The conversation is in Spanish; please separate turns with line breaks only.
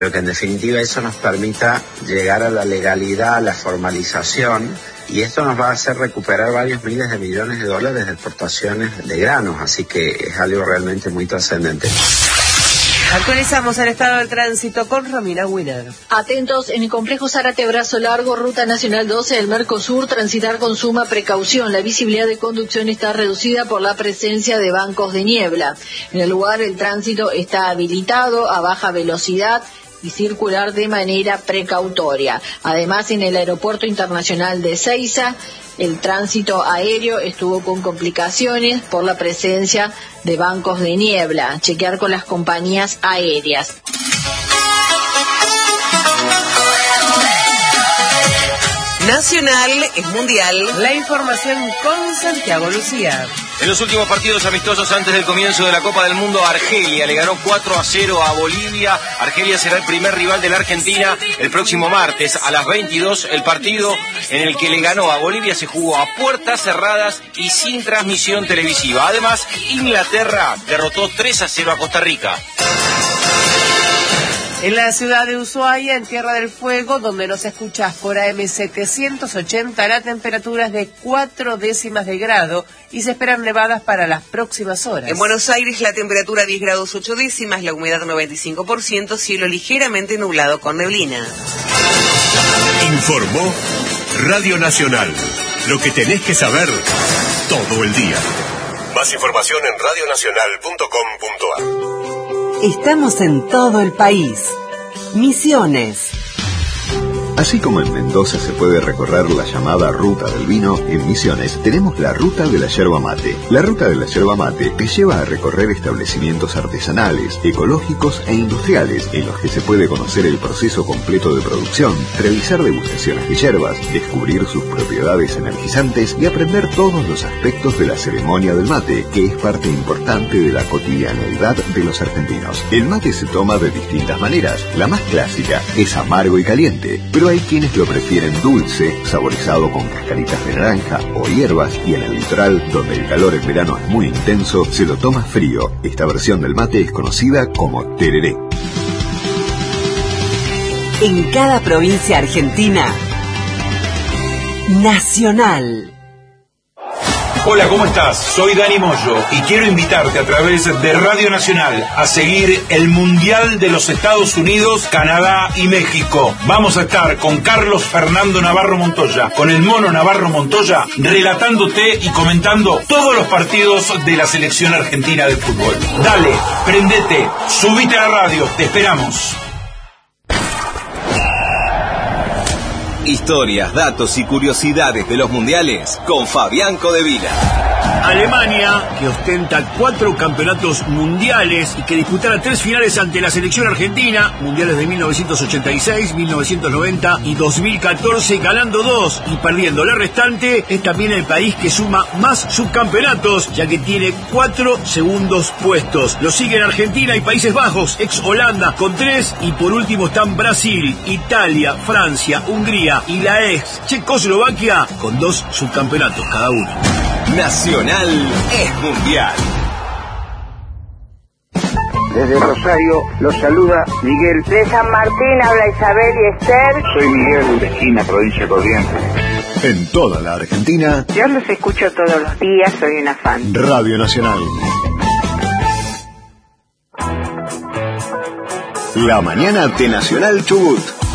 Pero que en definitiva eso nos permita llegar a la legalidad, a la formalización, y esto nos va a hacer recuperar varios miles de millones de dólares de exportaciones de granos, así que es algo realmente muy trascendente.
Actualizamos el estado del tránsito con Romina Winner.
Atentos, en el complejo Zárate Brazo Largo, Ruta Nacional 12 del Mercosur, transitar con suma precaución. La visibilidad de conducción está reducida por la presencia de bancos de niebla. En el lugar el tránsito está habilitado a baja velocidad y circular de manera precautoria. Además, en el Aeropuerto Internacional de Ezeiza, el tránsito aéreo estuvo con complicaciones por la presencia de bancos de niebla. Chequear con las compañías aéreas.
Nacional es mundial. La información con Santiago Lucía.
En los últimos partidos amistosos antes del comienzo de la Copa del Mundo, Argelia le ganó 4-0 a Bolivia. Argelia será el primer rival de la Argentina el próximo martes a las 22. El partido en el que le ganó a Bolivia se jugó a puertas cerradas y sin transmisión televisiva. Además, Inglaterra derrotó 3-0 a Costa Rica.
En la ciudad de Ushuaia, en Tierra del Fuego, donde nos escuchás por AM 780, la temperatura es de 4 décimas de grado y se esperan nevadas para las próximas horas.
En Buenos Aires la temperatura 10 grados 8 décimas, la humedad 95%, cielo ligeramente nublado con neblina.
Informó Radio Nacional. Lo que tenés que saber todo el día. Más información en radionacional.com.ar.
Estamos en todo el país. Misiones.
Así como en Mendoza se puede recorrer la llamada Ruta del Vino, en Misiones tenemos la Ruta de la Yerba Mate. La Ruta de la Yerba Mate te lleva a recorrer establecimientos artesanales, ecológicos e industriales, en los que se puede conocer el proceso completo de producción, realizar degustaciones de yerbas, descubrir sus propiedades energizantes y aprender todos los aspectos de la ceremonia del mate, que es parte importante de la cotidianeidad de los argentinos. El mate se toma de distintas maneras. La más clásica es amargo y caliente, pero hay quienes lo prefieren dulce, saborizado con cascaritas de naranja o hierbas, y en el litoral, donde el calor en verano es muy intenso, se lo toma frío. Esta versión del mate es conocida como tereré.
En cada provincia argentina, Nacional.
Hola, ¿cómo estás? Soy Dani Moyo y quiero invitarte a través de Radio Nacional a seguir el Mundial de los Estados Unidos, Canadá y México. Vamos a estar con Carlos Fernando Navarro Montoya, con el Mono Navarro Montoya, relatándote y comentando todos los partidos de la selección argentina de fútbol. Dale, prendete, subite a la radio, te esperamos.
Historias, datos y curiosidades de los mundiales con Fabián Codevila.
Alemania, que ostenta 4 campeonatos mundiales y que disputará 3 finales ante la selección argentina, mundiales de 1986, 1990 y 2014, ganando 2 y perdiendo la restante, es también el país que suma más subcampeonatos, ya que tiene 4 segundos puestos. Lo siguen Argentina y Países Bajos, ex Holanda, con 3, y por último están Brasil, Italia, Francia, Hungría y la ex Checoslovaquia, con 2 subcampeonatos cada uno.
Nacional es mundial.
Desde Rosario los saluda Miguel.
De San Martín habla Isabel y Esther.
Soy Miguel, de Esquina, provincia de Corrientes.
En toda la Argentina,
yo los escucho todos los días, soy una fan.
Radio Nacional. La mañana de Nacional Chubut.